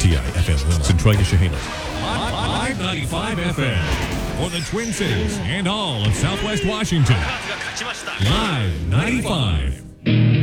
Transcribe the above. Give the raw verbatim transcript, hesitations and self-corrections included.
T I F M Centralia Chehalis. five ninety-five F M for the Twin Cities and all of Southwest Washington. Live ninety-five.